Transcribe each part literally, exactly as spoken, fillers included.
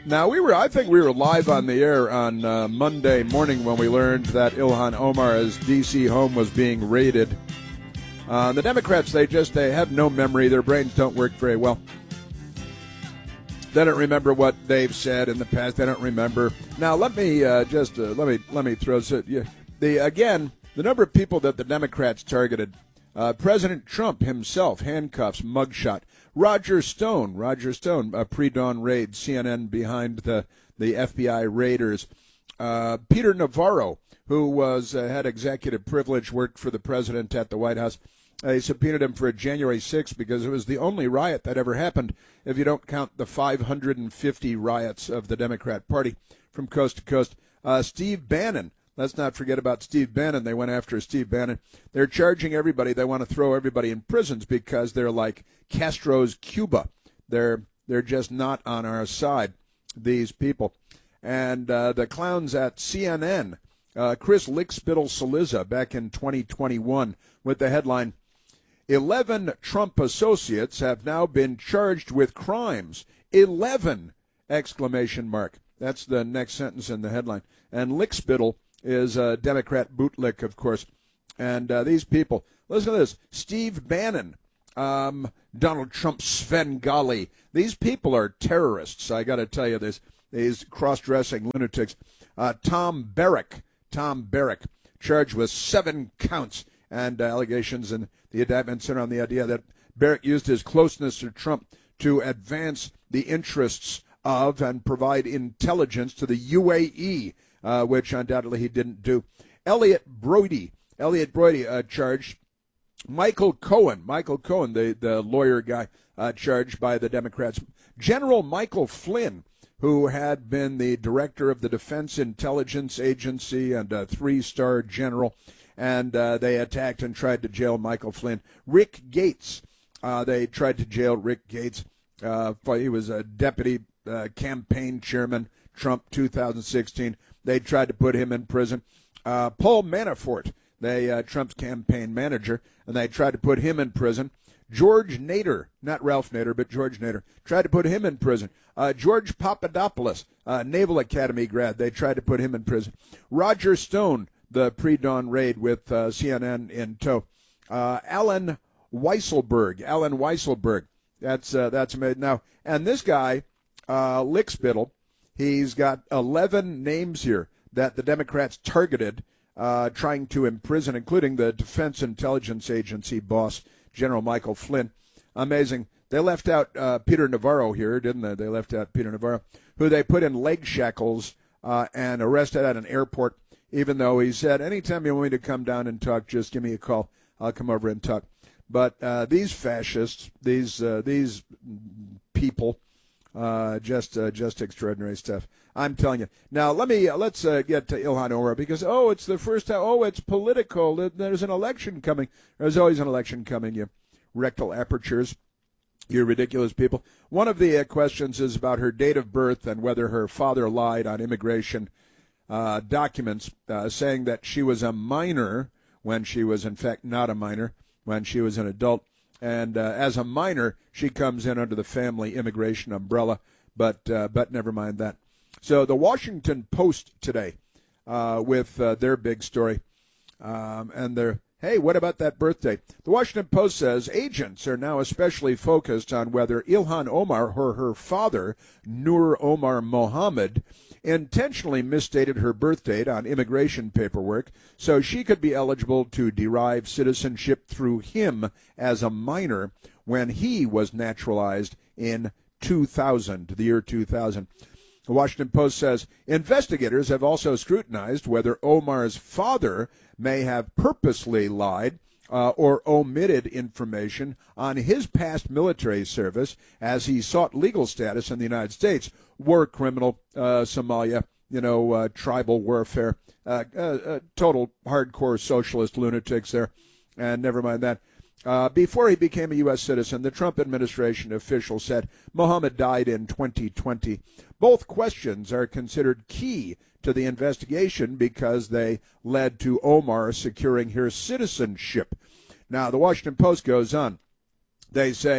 Now, we were, I think we were live on the air on uh, Monday morning when we learned that Ilhan Omar's D C home was being raided. Uh, the Democrats, they just, they have no memory. Their brains don't work very well. They don't remember what they've said in the past. They don't remember. Now, let me uh, just, uh, let me, let me throw, so, yeah, the, again, the number of people that the Democrats targeted. Uh, President Trump himself, handcuffs, mugshot. Roger Stone, Roger Stone, a pre-dawn raid, C N N behind the, the F B I raiders. Uh, Peter Navarro, who was uh, had executive privilege, worked for the president at the White House. Uh, they subpoenaed him for January sixth because it was the only riot that ever happened, if you don't count the five hundred fifty riots of the Democrat Party from coast to coast. Uh, Steve Bannon. Let's not forget about Steve Bannon. They went after Steve Bannon. They're charging everybody. They want to throw everybody in prisons because they're like Castro's Cuba. They're they're just not on our side, these people. And uh, the clowns at C N N, uh, Chris Lickspittle-Saliza, back in twenty twenty-one, with the headline, eleven Trump associates have now been charged with crimes. eleven! Exclamation mark. That's the next sentence in the headline. And Lickspittle is a Democrat bootlick, of course. And uh, these people, listen to this, Steve Bannon, um, Donald Trump Svengali. These people are terrorists, I got to tell you this, these cross-dressing lunatics. Uh, Tom Barrack, Tom Barrack, charged with seven counts and uh, allegations, and the indictment center on the idea that Barrack used his closeness to Trump to advance the interests of and provide intelligence to the U A E, Uh, which undoubtedly he didn't do. Elliot Brody, Elliot Brody uh, charged. Michael Cohen, Michael Cohen, the, the lawyer guy uh, charged by the Democrats. General Michael Flynn, who had been the director of the Defense Intelligence Agency and a three-star general, and uh, they attacked and tried to jail Michael Flynn. Rick Gates, uh, they tried to jail Rick Gates. Uh, he was a deputy uh, campaign chairman, Trump two thousand sixteen. They tried to put him in prison. Uh, Paul Manafort, they uh, Trump's campaign manager, and they tried to put him in prison. George Nader, not Ralph Nader, but George Nader, tried to put him in prison. Uh, George Papadopoulos, uh, Naval Academy grad, they tried to put him in prison. Roger Stone, the pre-dawn raid with uh, C N N in tow. Uh, Alan Weisselberg, Alan Weisselberg, that's uh, that's amazing. Now, and this guy, uh, Lickspittle, he's got eleven names here that the Democrats targeted, uh, trying to imprison, including the Defense Intelligence Agency boss, General Michael Flynn. Amazing. They left out uh, Peter Navarro here, didn't they? They left out Peter Navarro, who they put in leg shackles uh, and arrested at an airport, even though he said, anytime you want me to come down and talk, just give me a call. I'll come over and talk. But uh, these fascists, these uh, these people, Uh, just uh, just extraordinary stuff. I'm telling you. Now, let me, uh, let's uh, get to Ilhan Omar because, oh, it's the first time, oh, it's political. There's an election coming. There's always an election coming, you rectal apertures, you ridiculous people. One of the uh, questions is about her date of birth and whether her father lied on immigration uh, documents, uh, saying that she was a minor when she was, in fact, not a minor, when she was an adult. And uh, as a minor, she comes in under the family immigration umbrella, but uh, but never mind that. So the Washington Post today uh, with uh, their big story, um, and their, hey, what about that birthday? The Washington Post says agents are now especially focused on whether Ilhan Omar or her father, Nur Omar Mohammed, intentionally misstated her birth date on immigration paperwork so she could be eligible to derive citizenship through him as a minor when he was naturalized in two thousand, the year two thousand. The Washington Post says investigators have also scrutinized whether Omar's father may have purposely lied uh, or omitted information on his past military service as he sought legal status in the United States. War criminal, uh, Somalia, you know, uh, tribal warfare, uh, uh, uh, total hardcore socialist lunatics there, and never mind that. Uh, before he became a U S citizen, the Trump administration official said Mohammed died in twenty twenty. Both questions are considered key to the investigation because they led to Omar securing her citizenship. Now, the Washington Post goes on. They say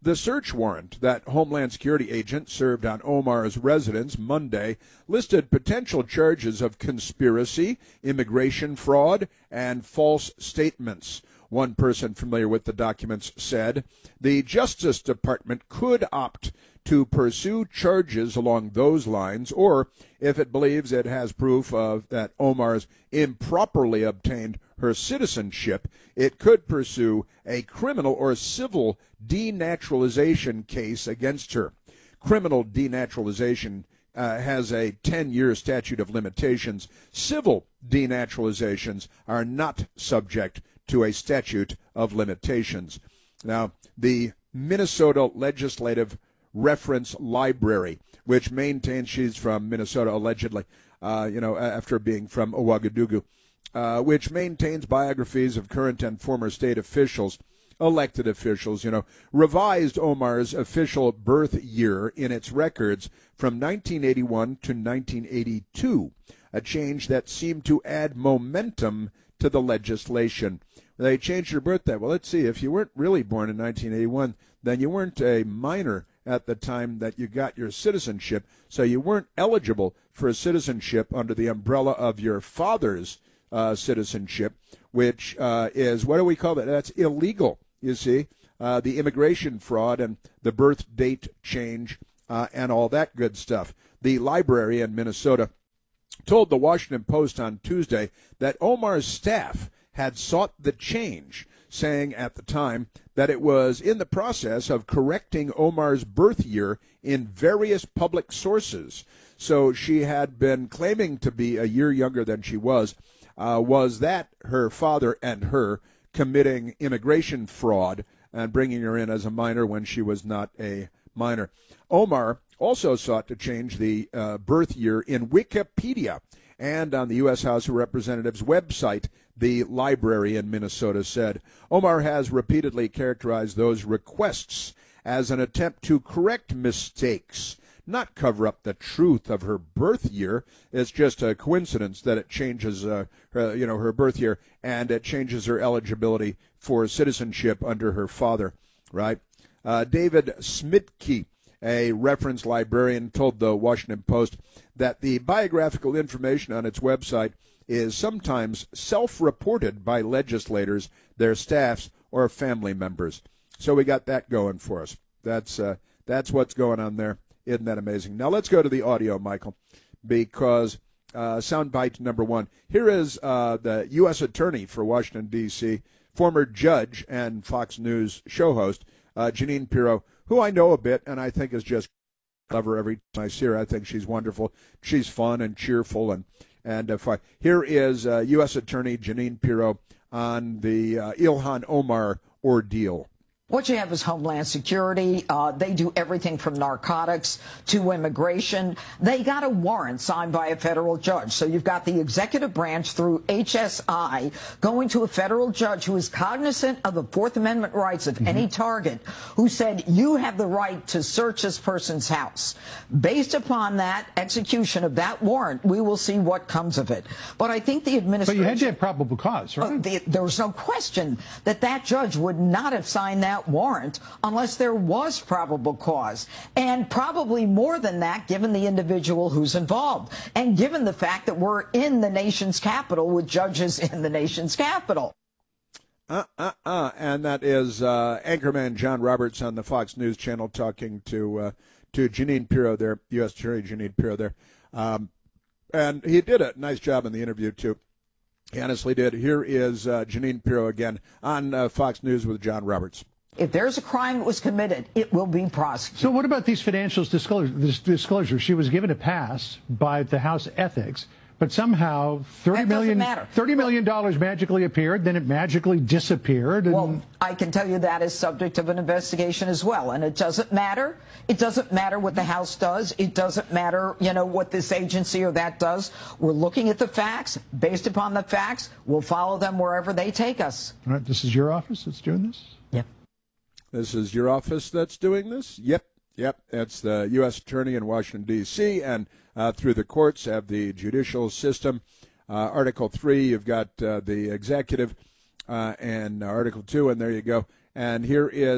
The search warrant that Homeland Security agents served on Omar's residence Monday listed potential charges of conspiracy, immigration fraud, and false statements. One person familiar with the documents said the Justice Department could opt to pursue charges along those lines, or if it believes it has proof of that Omar's improperly obtained her citizenship, it could pursue a criminal or civil denaturalization case against her. Criminal denaturalization uh, has a ten-year statute of limitations. Civil denaturalizations are not subject to a statute of limitations. Now, the Minnesota Legislative Reference Library, which maintains, she's from Minnesota allegedly, uh, you know, after being from Ouagadougou, uh, which maintains biographies of current and former state officials, elected officials, you know, revised Omar's official birth year in its records from nineteen eighty-one to nineteen eighty-two, a change that seemed to add momentum to the legislation. They changed her birthday. Well, let's see, if you weren't really born in nineteen eighty-one, then you weren't a minor at the time that you got your citizenship, so you weren't eligible for citizenship under the umbrella of your father's uh, citizenship, which uh, is, what do we call that? That's illegal, you see, uh, the immigration fraud and the birth date change uh, and all that good stuff. The library in Minnesota told the Washington Post on Tuesday that Omar's staff had sought the change, saying at the time that it was in the process of correcting Omar's birth year in various public sources. So she had been claiming to be a year younger than she was. Uh, was that her father and her committing immigration fraud and bringing her in as a minor when she was not a minor? Omar also sought to change the uh, birth year in Wikipedia and on the U S House of Representatives website, the library in Minnesota said. Omar has repeatedly characterized those requests as an attempt to correct mistakes, not cover up the truth of her birth year. It's just a coincidence that it changes uh, her, you know, her birth year, and it changes her eligibility for citizenship under her father, right? Uh, David Smitke, a reference librarian, told the Washington Post that the biographical information on its website is sometimes self-reported by legislators, their staffs, or family members. So we got that going for us. That's uh, that's what's going on there. Isn't that amazing? Now let's go to the audio, Michael, because uh, soundbite number one. Here is uh, the U S Attorney for Washington, D C, former judge and Fox News show host, uh, Jeanine Pirro, who I know a bit and I think is just clever. Every time I see her, I think she's wonderful. She's fun and cheerful and and uh, fun. Here is uh, U S Attorney Jeanine Pirro on the uh, Ilhan Omar ordeal. What you have is Homeland Security. Uh, they do everything from narcotics to immigration. They got a warrant signed by a federal judge. So you've got the executive branch through H S I going to a federal judge who is cognizant of the Fourth Amendment rights of mm-hmm. any target, who said, you have the right to search this person's house. Based upon that execution of that warrant, we will see what comes of it. But I think the administration... But you had to have probable cause, right? Uh, the, there was no question that that judge would not have signed that warrant unless there was probable cause, and probably more than that given the individual who's involved and given the fact that we're in the nation's capital with judges in the nation's capital. Uh, uh, uh, and that is uh, anchorman John Roberts on the Fox News Channel talking to uh, to Jeanine Pirro there, U S Attorney Jeanine Pirro there. Um, and he did a nice job in the interview, too. He honestly did. Here is uh, Jeanine Pirro again on uh, Fox News with John Roberts. If there's a crime that was committed, it will be prosecuted. So what about these financial disclosures? This disclosure, she was given a pass by the House Ethics, but somehow thirty million dollars thirty million dollars magically appeared, then it magically disappeared. And... Well, I can tell you that is subject of an investigation as well, and it doesn't matter. It doesn't matter what the House does. It doesn't matter, you know, what this agency or that does. We're looking at the facts. Based upon the facts, we'll follow them wherever they take us. All right, this is your office that's doing this? Yep. This is your office that's doing this? Yep, yep. It's the U S Attorney in Washington, D C, and uh, through the courts have the judicial system. Uh, Article three, you've got uh, the executive, uh, and Article two, and there you go. And here is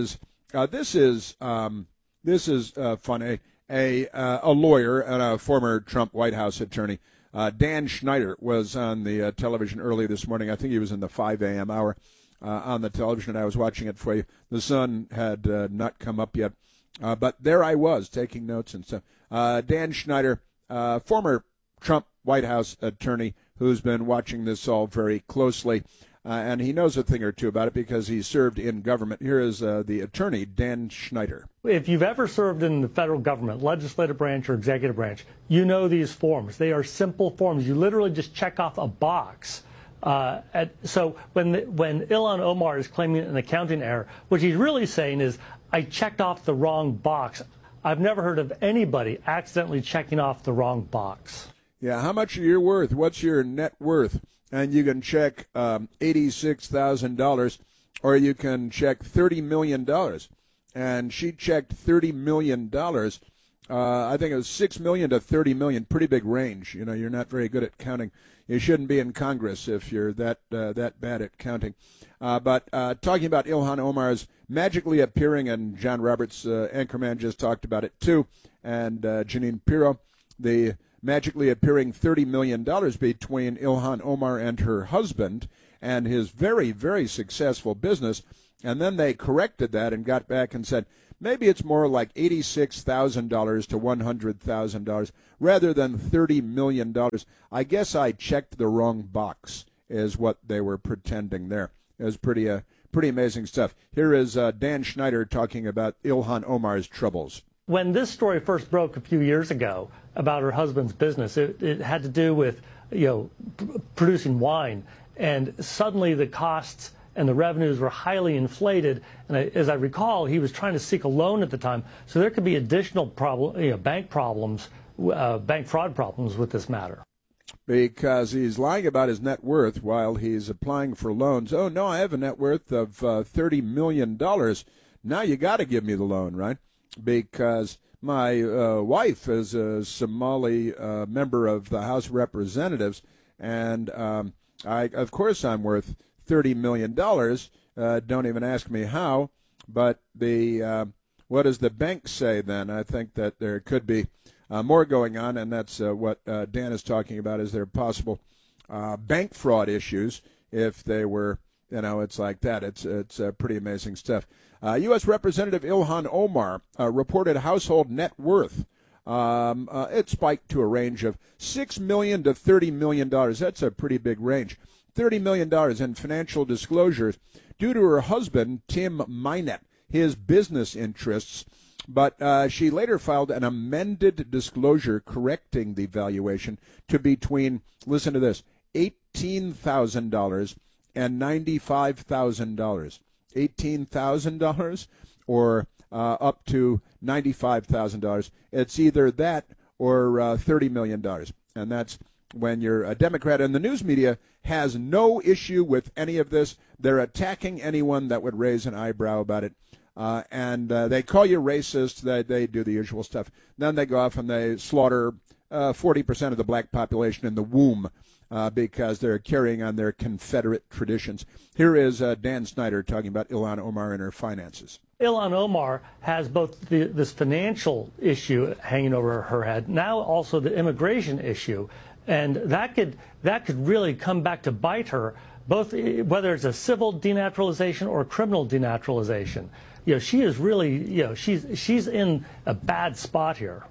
Uh, this is um, this is uh, funny. A uh, a lawyer and a former Trump White House attorney, uh, Dan Schneider, was on the uh, television early this morning. I think he was in the five a.m. hour uh, on the television, and I was watching it for you. The sun had uh, not come up yet, uh, but there I was taking notes and stuff. Uh, Dan Schneider, uh, former Trump White House attorney, who's been watching this all very closely. Uh, and he knows a thing or two about it because he served in government. Here is uh, the attorney, Dan Schneider. If you've ever served in the federal government, legislative branch or executive branch, you know these forms. They are simple forms. You literally just check off a box. Uh, at, so when the, when Ilhan Omar is claiming an accounting error, what he's really saying is, I checked off the wrong box. I've never heard of anybody accidentally checking off the wrong box. Yeah, how much are you worth? What's your net worth? And you can check um, eighty-six thousand dollars, or you can check thirty million dollars. And she checked thirty million dollars. Uh, I think it was six million dollars to thirty million dollars. Pretty big range. You know, you're not very good at counting. You shouldn't be in Congress if you're that uh, that bad at counting. Uh, but uh, talking about Ilhan Omar's magically appearing, and John Roberts, uh, anchorman, just talked about it too, and uh, Janine Pirro, the magically appearing thirty million dollars between Ilhan Omar and her husband and his very, very successful business. And then they corrected that and got back and said, maybe it's more like eighty-six thousand dollars to one hundred thousand dollars rather than thirty million dollars. I guess I checked the wrong box is what they were pretending there. It was pretty, uh, pretty amazing stuff. Here is uh, Dan Schneider talking about Ilhan Omar's troubles. When this story first broke a few years ago about her husband's business, it, it had to do with, you know, p- producing wine, and suddenly the costs and the revenues were highly inflated. And I, as I recall, he was trying to seek a loan at the time, so there could be additional problem, you know, bank problems, uh, bank fraud problems with this matter. Because he's lying about his net worth while he's applying for loans. Oh no, I have a net worth of uh, thirty million dollars. Now you got to give me the loan, right? Because my uh, wife is a Somali uh, member of the House of Representatives, and um, I, of course I'm worth thirty million dollars. Uh, don't even ask me how. But the uh, what does the bank say then? I think that there could be uh, more going on, and that's uh, what uh, Dan is talking about. Is there possible uh, bank fraud issues if they were, you know, it's like that. It's, it's uh, pretty amazing stuff. Uh, U S. Representative Ilhan Omar uh, reported household net worth. Um, uh, it spiked to a range of six million dollars to thirty million dollars. That's a pretty big range. thirty million dollars in financial disclosures due to her husband, Tim Mynett, his business interests. But uh, she later filed an amended disclosure correcting the valuation to between, listen to this, eighteen thousand dollars and ninety-five thousand dollars. eighteen thousand dollars or uh, up to ninety-five thousand dollars. It's either that or uh, thirty million dollars. And that's when you're a Democrat. And the news media has no issue with any of this. They're attacking anyone that would raise an eyebrow about it. Uh, and uh, they call you racist. They, they do the usual stuff. Then they go off and they slaughter uh, forty percent of the black population in the womb. Uh, because they're carrying on their Confederate traditions. Here is uh, Dan Schneider talking about Ilhan Omar and her finances. Ilhan Omar has both the, this financial issue hanging over her head, now also the immigration issue, and that could that could really come back to bite her, both whether it's a civil denaturalization or criminal denaturalization. You know, she is really, you know, she's she's in a bad spot here.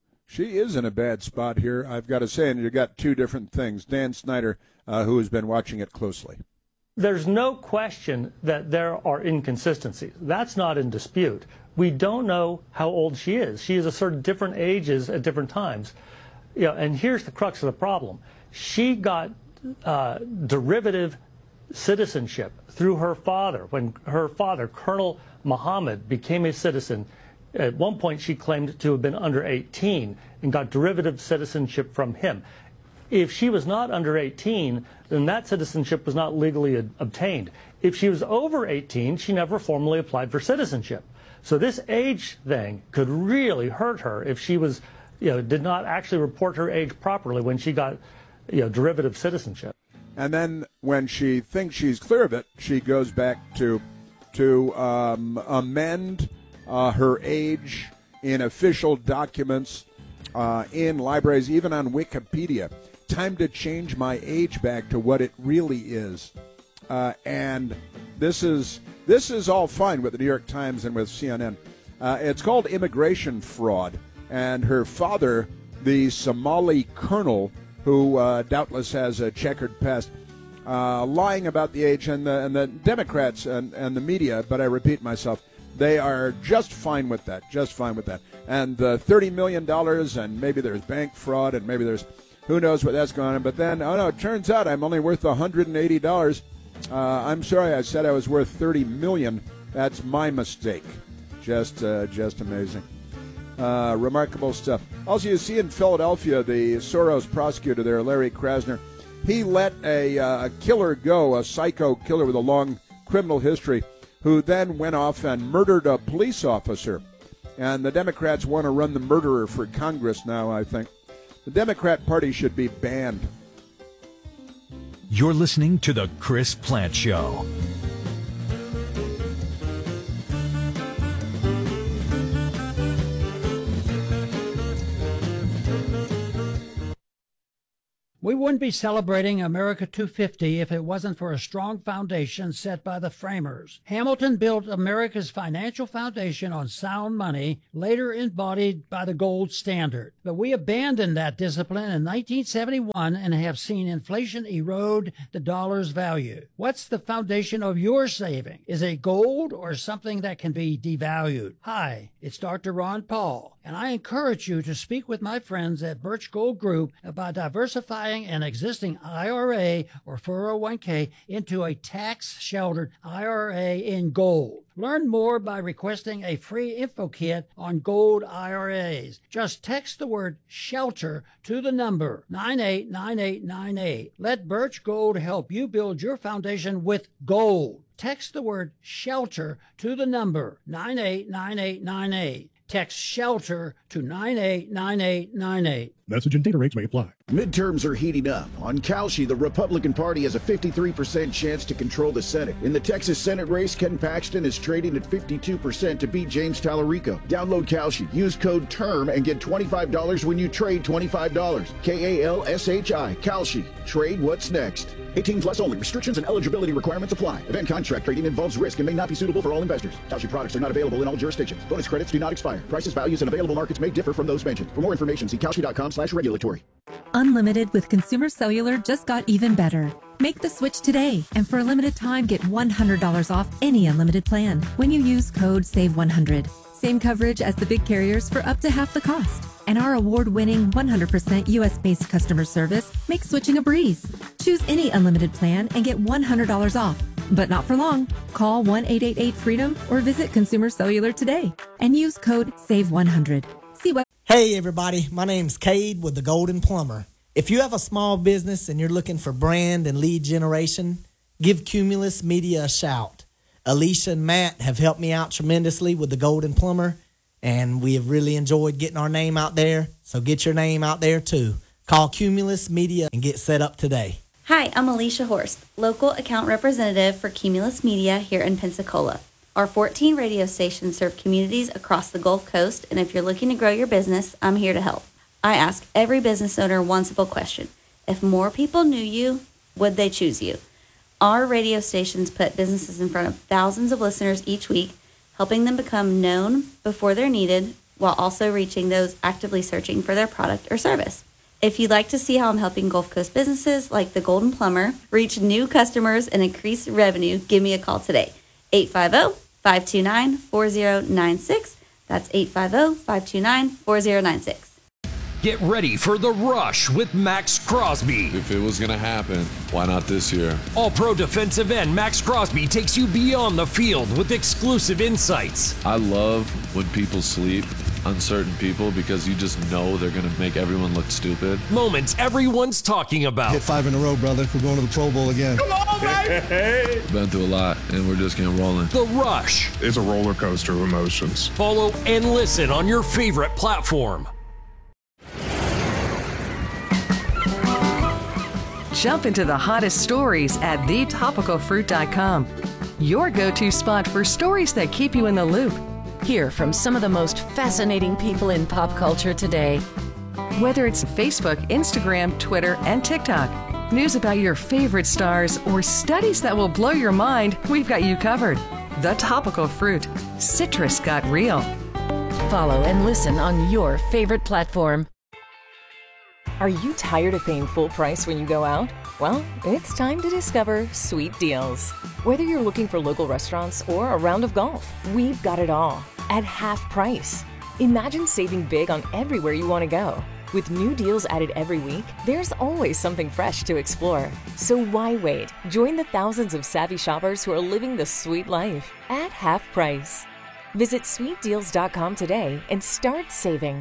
She is in a bad spot here, I've got to say, and you've got two different things. Dan Schneider, uh, who has been watching it closely. There's no question that there are inconsistencies. That's not in dispute. We don't know how old she is. She is a certain different ages at different times. You know, and here's the crux of the problem. She got uh, derivative citizenship through her father. When her father, Colonel Muhammad, became a citizen, at one point she claimed to have been under eighteen and got derivative citizenship from him. If she was not under eighteen, then that citizenship was not legally ad- obtained. If she was over eighteen, she never formally applied for citizenship. So this age thing could really hurt her if she was, you know, did not actually report her age properly when she got, you know, derivative citizenship. And then when she thinks she's clear of it, she goes back to to um, amend uh, her age in official documents, uh, in libraries, even on Wikipedia. Time to change my age back to what it really is. Uh, and this is this is all fine with the New York Times and with C N N. Uh, it's called immigration fraud. And her father, the Somali colonel, who uh, doubtless has a checkered past, uh, lying about the age, and the, and the Democrats and, and the media, but I repeat myself, they are just fine with that, just fine with that. And the thirty million dollars, and maybe there's bank fraud, and maybe there's who knows what that's going on. But then, oh no, it turns out I'm only worth one hundred eighty dollars. Uh, I'm sorry, I said I was worth thirty million dollars. That's my mistake. Just, uh, just amazing. Uh, remarkable stuff. Also, you see in Philadelphia, the Soros prosecutor there, Larry Krasner, he let a uh, killer go, a psycho killer with a long criminal history, who then went off and murdered a police officer. And the Democrats want to run the murderer for Congress now, I think. The Democrat Party should be banned. You're listening to The Chris Plante Show. We wouldn't be celebrating America two fifty if it wasn't for a strong foundation set by the framers. Hamilton built America's financial foundation on sound money, later embodied by the gold standard. But we abandoned that discipline in nineteen seventy-one and have seen inflation erode the dollar's value. What's the foundation of your saving? Is it gold or something that can be devalued? Hi, it's Doctor Ron Paul, and I encourage you to speak with my friends at Birch Gold Group about diversifying an existing I R A or four oh one k into a tax-sheltered I R A in gold. Learn more by requesting a free info kit on gold I R As. Just text the word SHELTER to the number nine eight nine eight nine eight. Let Birch Gold help you build your foundation with gold. Text the word SHELTER to the number nine eight nine eight nine eight. Text SHELTER to nine eight nine eight nine eight. Message and data rates may apply. Midterms are heating up. On Kalshi, the Republican Party has a fifty-three percent chance to control the Senate. In the Texas Senate race, Ken Paxton is trading at fifty-two percent to beat James Tallarico. Download Kalshi, use code TERM, and get twenty-five dollars when you trade twenty-five dollars. K A L S H I, Kalshi. Trade what's next. eighteen plus only. Restrictions and eligibility requirements apply. Event contract trading involves risk and may not be suitable for all investors. Kalshi products are not available in all jurisdictions. Bonus credits do not expire. Prices, values, and available markets may differ from those mentioned. For more information, see kalshi.com slash regulatory. Unlimited with Consumer Cellular just got even better. Make the switch today, and for a limited time, get one hundred dollars off any unlimited plan when you use code save one hundred. Same coverage as the big carriers for up to half the cost. And our award-winning one hundred percent U S-based customer service makes switching a breeze. Choose any unlimited plan and get one hundred dollars off. But not for long. Call one eight eight eight freedom or visit Consumer Cellular today and use code save one hundred. See what. Hey everybody, my name's Cade with the Golden Plumber. If you have a small business and you're looking for brand and lead generation, give Cumulus Media a shout. Alicia and Matt have helped me out tremendously with the Golden Plumber, and we have really enjoyed getting our name out there, so get your name out there too. Call Cumulus Media and get set up today. Hi, I'm Alicia Horst, local account representative for Cumulus Media here in Pensacola. Our fourteen radio stations serve communities across the Gulf Coast, and if you're looking to grow your business, I'm here to help. I ask every business owner one simple question. If more people knew you, would they choose you? Our radio stations put businesses in front of thousands of listeners each week, helping them become known before they're needed, while also reaching those actively searching for their product or service. If you'd like to see how I'm helping Gulf Coast businesses like the Golden Plumber reach new customers and increase revenue, give me a call today. eight five zero, five two nine, four zero nine six. That's eight five zero, five two nine, four zero nine six. Get ready for The Rush with Max Crosby. If it was going to happen, why not this year? All-pro defensive end Max Crosby takes you beyond the field with exclusive insights. I love when people sleep on certain people because you just know they're going to make everyone look stupid. Moments everyone's talking about. Hit five in a row, brother. We're going to the Pro Bowl again. Come on, baby! Been through a lot, and we're just getting rolling. The Rush. It's a roller coaster of emotions. Follow and listen on your favorite platform. Jump into the hottest stories at the topical fruit dot com. your go-to spot for stories that keep you in the loop. Hear from some of the most fascinating people in pop culture today. Whether it's Facebook, Instagram, Twitter, and TikTok, news about your favorite stars, or studies that will blow your mind, we've got you covered. The Topical Fruit. Citrus got real. Follow and listen on your favorite platform. Are you tired of paying full price when you go out? Well, it's time to discover Sweet Deals. Whether you're looking for local restaurants or a round of golf, we've got it all at half price. Imagine saving big on everywhere you want to go. With new deals added every week, there's always something fresh to explore. So why wait? Join the thousands of savvy shoppers who are living the sweet life at half price. Visit sweet deals dot com today and start saving.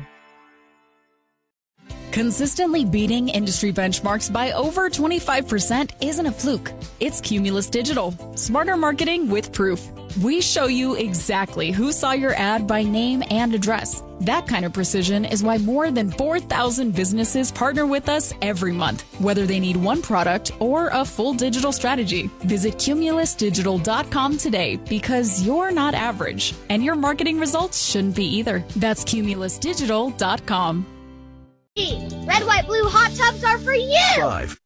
Consistently beating industry benchmarks by over twenty-five percent isn't a fluke. It's Cumulus Digital. Smarter marketing with proof. We show you exactly who saw your ad by name and address. That kind of precision is why more than four thousand businesses partner with us every month, whether they need one product or a full digital strategy. Visit cumulus digital dot com today because you're not average, and your marketing results shouldn't be either. That's cumulus digital dot com. Red, white, blue hot tubs are for you! Five,